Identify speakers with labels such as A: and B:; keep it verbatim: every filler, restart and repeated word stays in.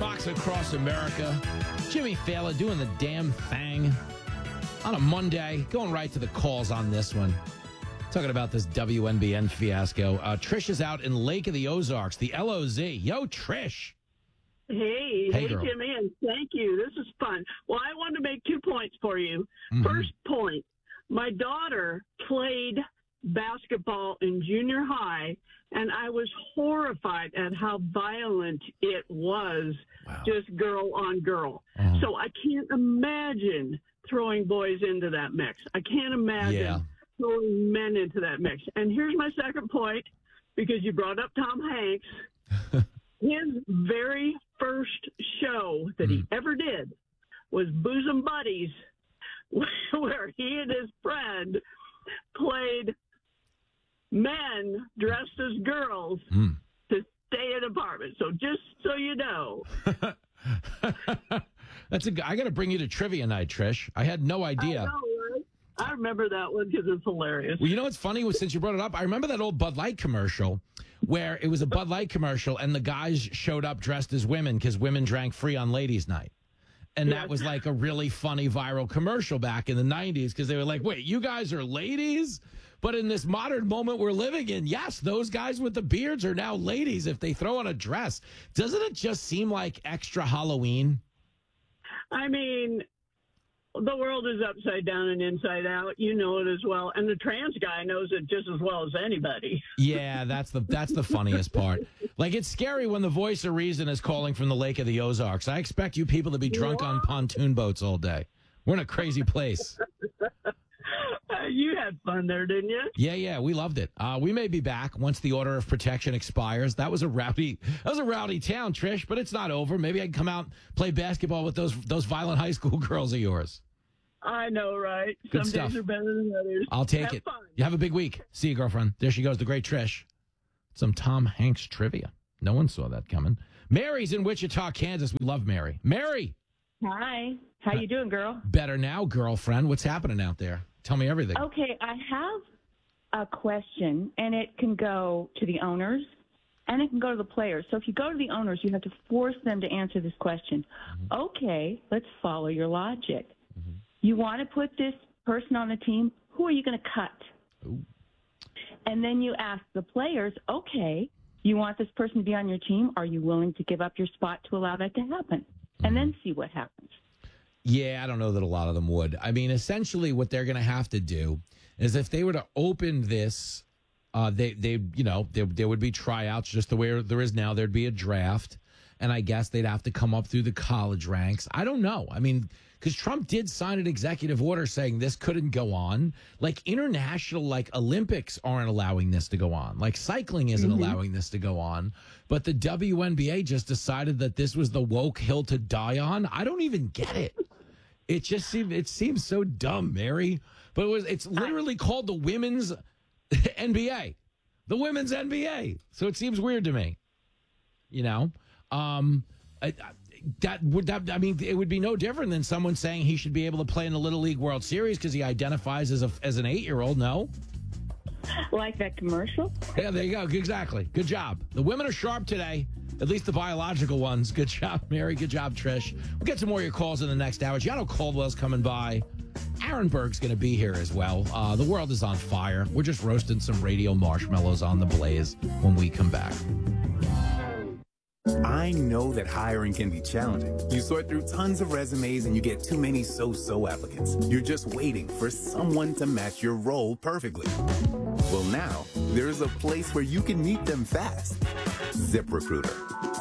A: Fox Across America. Jimmy Fallon doing the damn thing on a Monday. Going right to the calls on this one. Talking about this W N B N fiasco. Uh, Trish is out in Lake of the Ozarks, the L O Z. Yo, Trish.
B: Hey,
A: Hey,
B: hey,
A: girl.
B: Jimmy, and thank you. This is fun. Well, I wanted to make two points for you.
A: Mhm.
B: First point, my daughter played basketball in junior high, and I was horrified at how violent it was,
A: Wow.
B: just girl on girl.
A: Mhm.
B: So I can't imagine throwing boys into that mix. I can't imagine
A: Yeah.
B: throwing men into that mix. And here's my second point, because you brought up Tom Hanks. His very first show that he ever did was Bosom Buddies, where he and his friend played men dressed as girls
A: Mm.
B: to stay in apartments. So just so you know.
A: That's a. g- I got to bring you to trivia night, Trish. I had no idea.
B: I know, right? I remember that one because it's hilarious.
A: Well, you know what's funny? Was since you brought it up, I remember that old Bud Light commercial where it was a Bud Light commercial and the guys showed up dressed as women because women drank free on ladies' night. And that
B: Yes.
A: was like a really funny viral commercial back in the nineties because they were like, wait, you guys are ladies? But in this modern moment we're living in, yes, those guys with the beards are now ladies if they throw on a dress. Doesn't it just seem like extra Halloween?
B: I mean, the world is upside down and inside out. You know it as well. And the trans guy knows it just as well as anybody.
A: Yeah, that's the that's the funniest part. Like, it's scary when the voice of reason is calling from the Lake of the Ozarks. I expect you people to be drunk on pontoon boats all day. We're in a crazy place.
B: Uh, you had fun there, didn't you?
A: Yeah, yeah, we loved it. Uh, we may be back once the order of protection expires. That was a rowdy, that was a rowdy town, Trish, but it's not over. Maybe I can come out and play basketball with those those violent high school girls of yours.
B: I know, right?
A: Good
B: Some
A: stuff.
B: days are better than others.
A: I'll take
B: Have
A: it.
B: fun.
A: You have a big week. See you, girlfriend. There she goes, the great Trish. Some Tom Hanks trivia. No one saw that coming. Mary's in Wichita, Kansas. We love Mary. Mary,
C: Hi. How you doing, girl?
A: better now, girlfriend. What's happening out there? Tell me everything.
C: Okay, I have a question, and it can go to the owners, and it can go to the players. So if you go to the owners, you have to force them to answer this question. Okay, let's follow your logic. You want to put this person on the team, who are you going to cut?
A: Ooh.
C: And then you ask the players, okay, you want this person to be on your team? Are you willing to give up your spot to allow that to happen? And then see what happens.
A: Yeah, I don't know that a lot of them would. I mean, essentially what they're going to have to do is if they were to open this, uh, they, they, you know, there, there would be tryouts just the way there is now. There'd be a draft. And I guess they'd have to come up through the college ranks. I don't know. I mean, because Trump did sign an executive order saying this couldn't go on. Like international, like Olympics aren't allowing this to go on. Like cycling isn't
C: Mm-hmm.
A: allowing this to go on. But the W N B A just decided that this was the woke hill to die on. I don't even get it. It just seems it seems so dumb, Mary. But it was it's literally called the Women's N B A, the Women's N B A. So it seems weird to me. You know, um, I, I, that would that I mean it would be no different than someone saying he should be able to play in the Little League World Series because he identifies as a as an eight year old. No.
C: Like that commercial?
A: Yeah, there you go. Exactly. Good job. The women are sharp today, at least the biological ones. Good job, Mary. Good job, Trish. We'll get some more of your calls in the next hour. Gianno Caldwell's coming by. Aaron Berg's going to be here as well. Uh, the world is on fire. We're just roasting some radio marshmallows on the blaze when we come back.
D: I know that hiring can be challenging. You sort through tons of resumes and you get too many so-so applicants. You're just waiting for someone to match your role perfectly. Well, now, there's a place where you can meet them fast. ZipRecruiter.